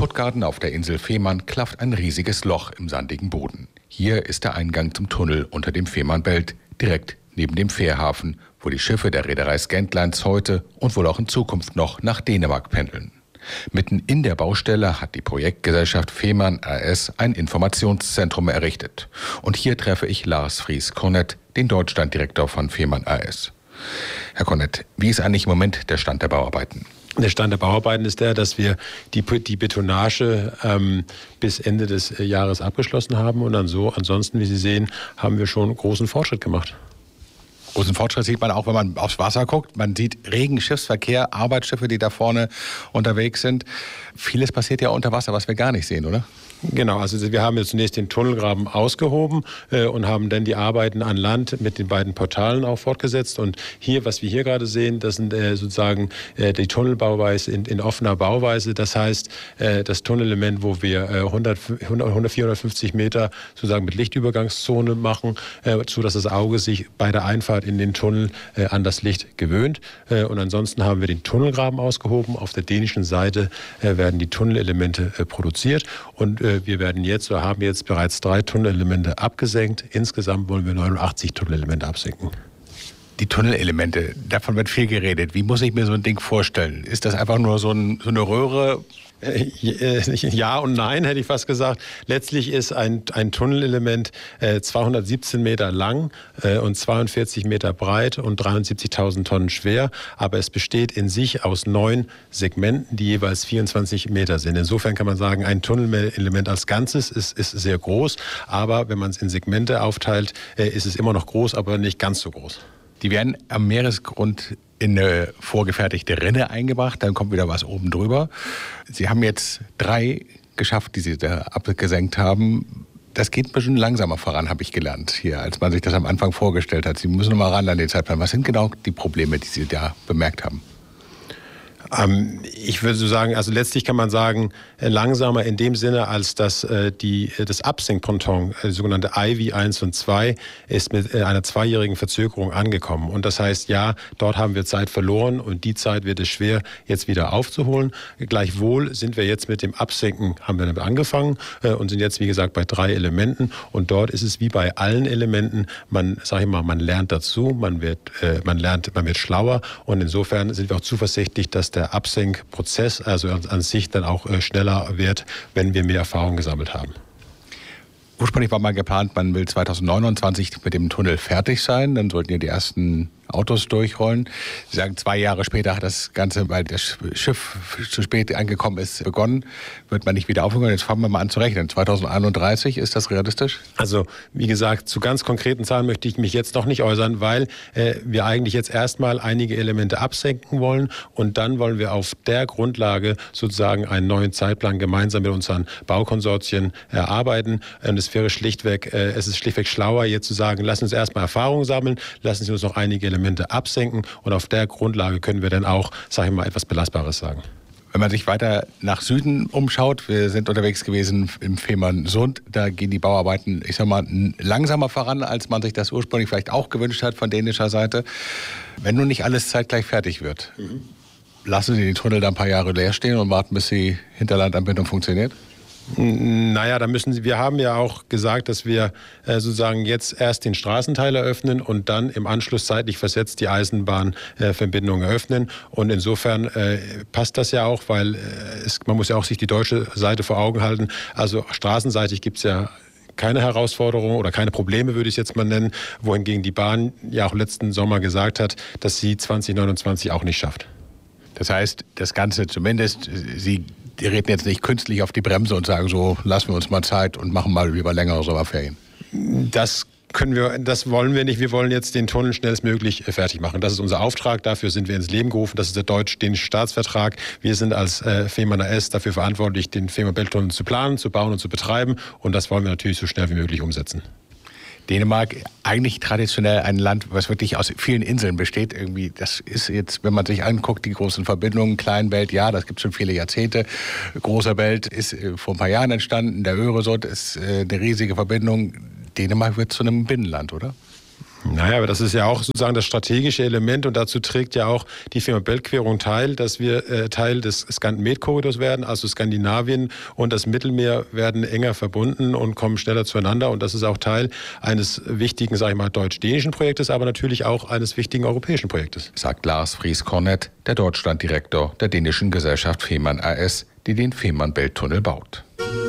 Puttgarden auf der Insel Fehmarn klafft ein riesiges Loch im sandigen Boden. Hier ist der Eingang zum Tunnel unter dem Fehmarnbelt, direkt neben dem Fährhafen, wo die Schiffe der Reederei Scandlines heute und wohl auch in Zukunft noch nach Dänemark pendeln. Mitten in der Baustelle hat die Projektgesellschaft Fehmarn AS ein Informationszentrum errichtet. Und hier treffe ich Lars Friis Kornett, den Deutschlanddirektor von Fehmarn AS. Herr Kornett, wie ist eigentlich im Moment der Stand der Bauarbeiten? Der Stand der Bauarbeiten ist der, dass wir die Betonage bis Ende des Jahres abgeschlossen haben. Und ansonsten, wie Sie sehen, haben wir schon großen Fortschritt gemacht. Großen Fortschritt sieht man auch, wenn man aufs Wasser guckt. Man sieht regen Schiffsverkehr, Arbeitsschiffe, die da vorne unterwegs sind. Vieles passiert ja unter Wasser, was wir gar nicht sehen, oder? Genau, also wir haben jetzt zunächst den Tunnelgraben ausgehoben und haben dann die Arbeiten an Land mit den beiden Portalen auch fortgesetzt. Und hier, was wir hier gerade sehen, das sind sozusagen die Tunnelbauweise in offener Bauweise. Das heißt, das Tunnelement, wo wir 450 Meter sozusagen mit Lichtübergangszone machen, so dass das Auge sich bei der Einfahrt in den Tunnel an das Licht gewöhnt. Und ansonsten haben wir den Tunnelgraben ausgehoben. Auf der dänischen Seite werden die Tunnelelemente produziert und wir haben jetzt bereits 3 Tunnelelemente abgesenkt. Insgesamt wollen wir 89 Tunnelelemente absenken. Die Tunnelelemente, davon wird viel geredet. Wie muss ich mir so ein Ding vorstellen? Ist das einfach nur so eine Röhre? Ja und nein, hätte ich fast gesagt. Letztlich ist ein Tunnelelement 217 Meter lang und 42 Meter breit und 73.000 Tonnen schwer. Aber es besteht in sich aus 9 Segmenten, die jeweils 24 Meter sind. Insofern kann man sagen, ein Tunnelelement als Ganzes ist sehr groß. Aber wenn man es in Segmente aufteilt, ist es immer noch groß, aber nicht ganz so groß. Die werden am Meeresgrund in eine vorgefertigte Rinne eingebracht, dann kommt wieder was oben drüber. Sie haben jetzt 3 geschafft, die Sie da abgesenkt haben. Das geht ein bisschen langsamer voran, habe ich gelernt hier, als man sich das am Anfang vorgestellt hat. Sie müssen noch mal ran an den Zeitplan. Was sind genau die Probleme, die Sie da bemerkt haben? Ich würde so sagen, also letztlich kann man sagen, langsamer in dem Sinne, als dass das Absenkponton, die sogenannte Ivy 1 und 2, ist mit einer 2-jährigen Verzögerung angekommen. Und das heißt, ja, dort haben wir Zeit verloren und die Zeit wird es schwer, jetzt wieder aufzuholen. Gleichwohl sind wir jetzt mit dem Absenken, haben wir damit angefangen und sind jetzt, wie gesagt, bei 3 Elementen. Und dort ist es wie bei allen Elementen, man lernt dazu, man wird schlauer und insofern sind wir auch zuversichtlich, dass der Absenkprozess also an sich dann auch schneller wird, wenn wir mehr Erfahrung gesammelt haben. Ursprünglich war mal geplant, man will 2029 mit dem Tunnel fertig sein, dann sollten ja die ersten Autos durchrollen. Sie sagen, 2 Jahre später hat das Ganze, weil das Schiff zu spät angekommen ist, begonnen. Wird man nicht wieder aufhören. Jetzt fangen wir mal an zu rechnen. 2031, ist das realistisch? Also, wie gesagt, zu ganz konkreten Zahlen möchte ich mich jetzt noch nicht äußern, weil wir eigentlich jetzt erstmal einige Elemente absenken wollen und dann wollen wir auf der Grundlage sozusagen einen neuen Zeitplan gemeinsam mit unseren Baukonsortien erarbeiten. Und es ist schlichtweg schlauer, jetzt zu sagen, lassen Sie uns erstmal Erfahrung sammeln, lassen Sie uns noch einige Elemente absenken und auf der Grundlage können wir dann auch, etwas Belastbares sagen. Wenn man sich weiter nach Süden umschaut, wir sind unterwegs gewesen im Fehmarnsund, da gehen die Bauarbeiten, langsamer voran, als man sich das ursprünglich vielleicht auch gewünscht hat von dänischer Seite. Wenn nun nicht alles zeitgleich fertig wird, lassen Sie den Tunnel da ein paar Jahre leer stehen und warten, bis die Hinterlandanbindung funktioniert? Naja, wir haben ja auch gesagt, dass wir sozusagen jetzt erst den Straßenteil eröffnen und dann im Anschluss zeitlich versetzt die Eisenbahnverbindung eröffnen. Und insofern passt das ja auch, weil man muss ja auch sich die deutsche Seite vor Augen halten. Also straßenseitig gibt es ja keine Herausforderungen oder keine Probleme, würde ich es jetzt mal nennen, wohingegen die Bahn ja auch letzten Sommer gesagt hat, dass sie 2029 auch nicht schafft. Das heißt, das Ganze zumindest, Sie reden jetzt nicht künstlich auf die Bremse und sagen so, lassen wir uns mal Zeit und machen mal lieber längere Sommerferien. Das wollen wir nicht. Wir wollen jetzt den Tunnel schnellstmöglich fertig machen. Das ist unser Auftrag. Dafür sind wir ins Leben gerufen. Das ist der deutsch-dänische Staatsvertrag. Wir sind als Fehmarn AS dafür verantwortlich, den Fehmarn-Belt-Tunnel zu planen, zu bauen und zu betreiben. Und das wollen wir natürlich so schnell wie möglich umsetzen. Dänemark, eigentlich traditionell ein Land, was wirklich aus vielen Inseln besteht. Irgendwie, das ist jetzt, wenn man sich anguckt, die großen Verbindungen, Kleinbelt, ja, das gibt schon viele Jahrzehnte. Großer Belt ist vor ein paar Jahren entstanden. Der Öresund ist eine riesige Verbindung. Dänemark wird zu einem Binnenland, oder? Naja, aber das ist ja auch sozusagen das strategische Element und dazu trägt ja auch die Fehmarn-Belt-Querung teil, dass wir Teil des Med-Korridors werden, also Skandinavien und das Mittelmeer werden enger verbunden und kommen schneller zueinander und das ist auch Teil eines wichtigen, sage ich mal, deutsch-dänischen Projektes, aber natürlich auch eines wichtigen europäischen Projektes. Sagt Lars Friis-Kornet, der Deutschlanddirektor der dänischen Gesellschaft Fehmarn AS, die den Fehmarn-Belt-Tunnel baut.